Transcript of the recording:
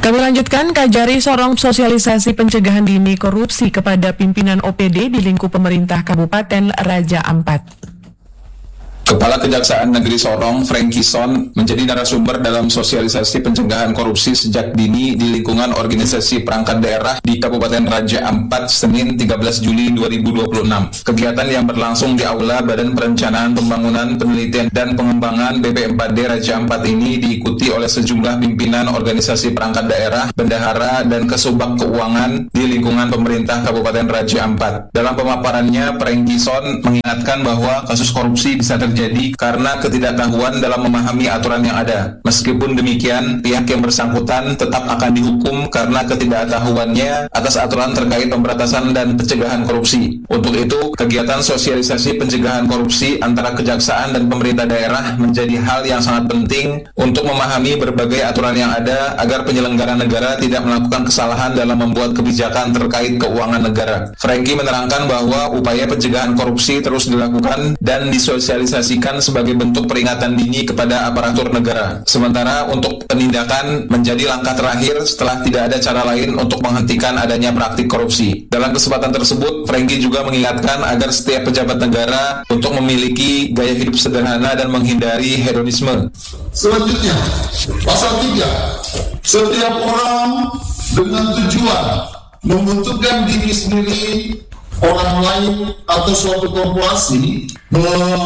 Kami lanjutkan, Kajari sorong sosialisasi pencegahan dini korupsi kepada pimpinan OPD di lingkup pemerintah Kabupaten Raja Ampat. Kepala Kejaksaan Negeri Sorong, Franky Son, menjadi narasumber dalam sosialisasi pencegahan korupsi sejak dini di lingkungan organisasi perangkat daerah di Kabupaten Raja Ampat, Senin 13 Juli 2026. Kegiatan yang berlangsung di Aula Badan Perencanaan Pembangunan, Penelitian, dan Pengembangan BP4D Raja Ampat ini diikuti oleh sejumlah pimpinan organisasi perangkat daerah, bendahara, dan kesubag keuangan di lingkungan pemerintah Kabupaten Raja Ampat. Dalam pemaparannya, Franky Son mengingatkan bahwa kasus korupsi bisa terjadi karena ketidaktahuan dalam memahami aturan yang ada. Meskipun demikian, pihak yang bersangkutan tetap akan dihukum karena ketidaktahuannya atas aturan terkait pemberantasan dan pencegahan korupsi. Untuk itu, kegiatan sosialisasi pencegahan korupsi antara kejaksaan dan pemerintah daerah menjadi hal yang sangat penting untuk memahami berbagai aturan yang ada agar penyelenggara negara tidak melakukan kesalahan dalam membuat kebijakan terkait keuangan negara. Franky menerangkan bahwa upaya pencegahan korupsi terus dilakukan dan disosialisasikan sebagai bentuk peringatan dini kepada aparatur negara. Sementara untuk penindakan menjadi langkah terakhir setelah tidak ada cara lain untuk menghentikan adanya praktik korupsi. Dalam kesempatan tersebut, Franky juga mengingatkan agar setiap pejabat negara untuk memiliki gaya hidup sederhana dan menghindari hedonisme. Selanjutnya, pasal 3. Setiap orang dengan tujuan menguntungkan diri sendiri, orang lain, atau suatu korporasi